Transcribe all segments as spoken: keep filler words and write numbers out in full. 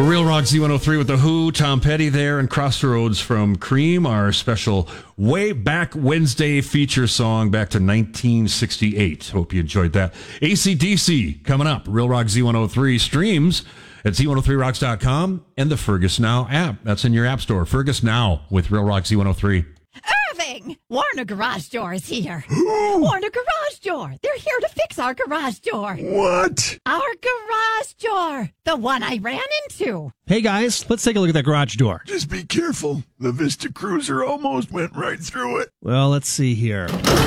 Real Rock Z one oh three with The Who, Tom Petty there, and Crossroads from Cream, our special way back Wednesday feature song back to nineteen sixty-eight. Hope you enjoyed that. A C D C coming up. Real Rock Z one oh three streams at Z one oh three rocks dot com and the Fergus Now app. That's in your app store. Fergus Now with Real Rock Z one oh three. Irving! Warner Garage Door is here. Warner Garage Door. They're here to fix our garage door. What? Our garage door. The one I ran into. Hey, guys, let's take a look at that garage door. Just be careful. The Vista Cruiser almost went right through it. Well, let's see here.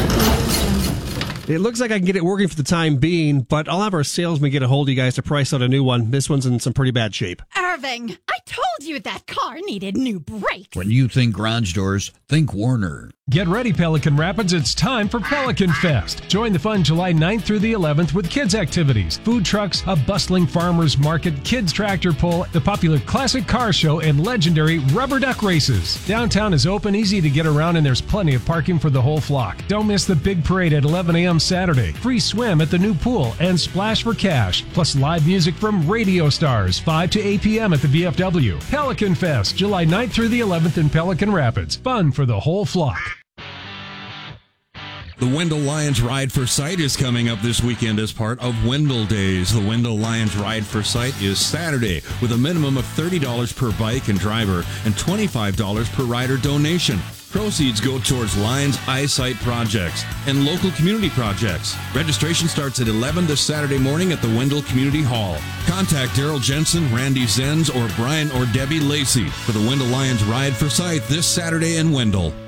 It looks like I can get it working for the time being, but I'll have our salesman get a hold of you guys to price out a new one. This one's in some pretty bad shape. Irving, I told you that car needed new brakes. When you think garage doors, think Warner. Get ready, Pelican Rapids. It's time for Pelican Fest. Join the fun July ninth through the eleventh with kids' activities, food trucks, a bustling farmers market, kids' tractor pull, the popular classic car show, and legendary rubber duck races. Downtown is open, easy to get around, and there's plenty of parking for the whole flock. Don't miss the big parade at eleven a.m. Saturday. Free swim at the new pool and splash for cash. Plus live music from radio stars, five to eight p.m. at the V F W. Pelican Fest, July ninth through the eleventh in Pelican Rapids. Fun for the whole flock. The Wendell Lions Ride for Sight is coming up this weekend as part of Wendell Days. The Wendell Lions Ride for Sight is Saturday with a minimum of thirty dollars per bike and driver and twenty-five dollars per rider donation. Proceeds go towards Lions eyesight projects and local community projects. Registration starts at eleven this Saturday morning at the Wendell Community Hall. Contact Daryl Jensen, Randy Zenz, or Brian or Debbie Lacey for the Wendell Lions Ride for Sight this Saturday in Wendell.